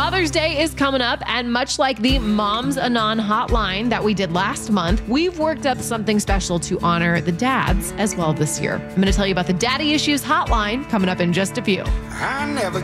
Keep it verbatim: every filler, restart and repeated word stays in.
Father's Day is coming up, and much like the Moms Anon hotline that we did last month, we've worked up something special to honor the dads as well this year. I'm going to tell you about the Daddy Issues hotline coming up in just a few. I never